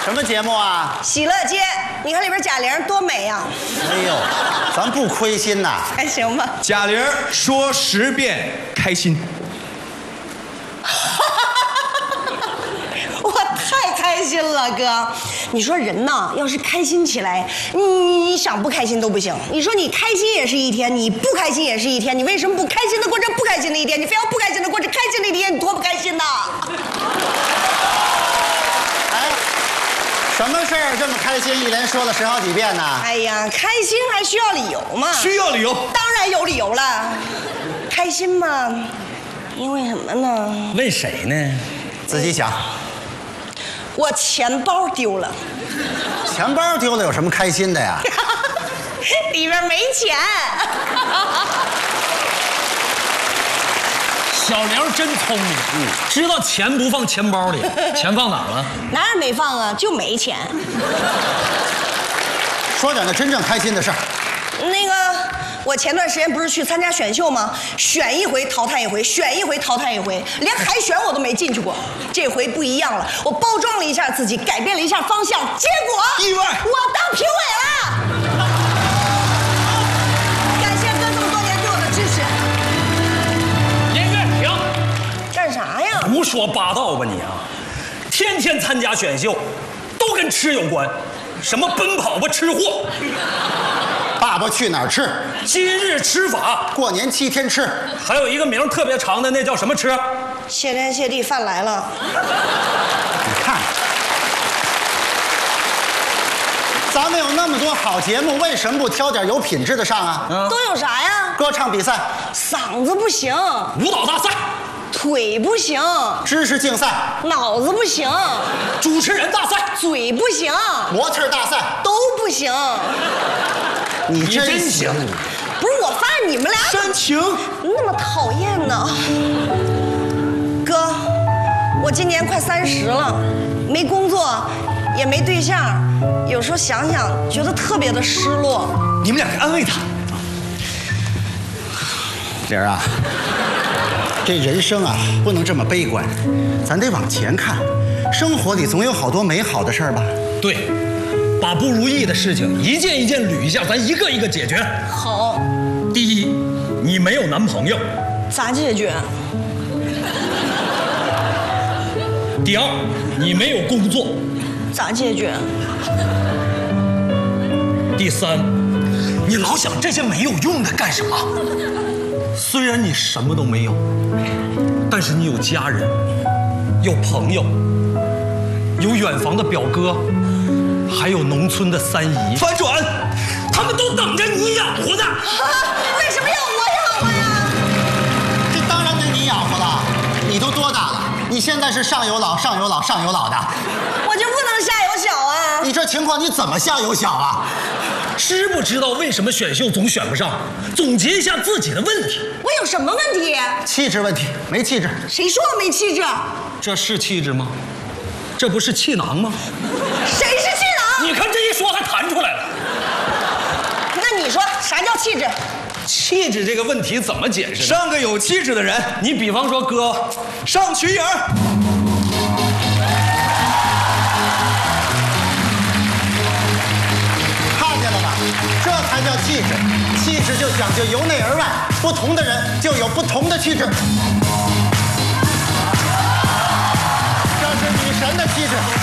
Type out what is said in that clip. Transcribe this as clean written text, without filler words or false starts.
什么节目啊？ 喜乐街，你看里边贾玲多美呀！ 哎呦，咱不亏心呐。 还行吧。 贾玲说10遍开心。 我太开心了，哥！你说人呐，要是开心起来，你想不开心都不行。你说你开心也是一天，你不开心也是一天，你为什么不开心的过这不开心的一天？你非要不开心的过这开心的一天，你多不开心呐！ 哎，什么事儿这么开心，一连说了10好几遍呢？ 哎呀，开心还需要理由吗？ 需要理由， 当然有理由了。开心嘛，因为什么呢？ 问谁呢？ 自己想。 我钱包丢了。 钱包丢了有什么开心的呀？ 里边没钱。 小玲真聪明，知道钱不放钱包里，钱放哪儿了？ 哪儿没放啊？就没钱。 说点那真正开心的事儿。 那个，我前段时间不是去参加选秀吗？选一回淘汰一回，选一回淘汰一回，连海选我都没进去过。这回不一样了，我包装了一下自己，改变了一下方向，结果意外， 我当评委了。感谢哥这么多年对我的支持。 音乐停！ 干啥呀？ 胡说八道吧你啊！天天参加选秀，都跟吃有关，什么奔跑吧吃货。 爸爸去哪儿吃？ 今日吃法， 过年7天吃。 还有一个名特别长的，那叫什么吃？ 谢天谢地，饭来了。 你看，咱们有那么多好节目，为什么不挑点有品质的上啊？ 都有啥呀？ 歌唱比赛、 嗓子不行， 舞蹈大赛、 腿不行， 知识竞赛、 脑子不行， 主持人大赛， 嘴不行， 模特大赛， 都不行。 你真行！ 不是我发现你们俩煽情， 那么讨厌呢。哥，我今年快30了，没工作，也没对象，有时候想想觉得特别的失落。 你们两个安慰他。 玲儿啊，这人生啊不能这么悲观，咱得往前看，生活里总有好多美好的事儿吧？ 对，把不如意的事情一件一件捋一下，咱一个一个解决。 好， 第一，你没有男朋友； 咋解决？ 第二，你没有工作； 咋解决？ 第三，你老想这些没有用的干什么？虽然你什么都没有，但是你有家人，有朋友，有远房的表哥，还有农村的3姨。 反转， 他们都等着你养活呢。 为什么要我养活呀？ 这当然得你养活了，你都多大了？你现在是上有老、上有老、上有老的， 我就不能下有小啊？ 你这情况你怎么下有小啊？ 知不知道为什么选秀总选不上？总结一下自己的问题。 我有什么问题？ 气质问题，没气质。 谁说我没气质？ 这是气质吗？这不是气囊吗？ 谁是气囊？ 你看这一说还弹出来了。 那你说啥叫气质？ 气质这个问题怎么解释呢？ 上个有气质的人。 你比方说哥， 上瞿颖， 看见了吧？这才叫气质。气质就讲究由内而外，不同的人就有不同的气质。这是女神的气质。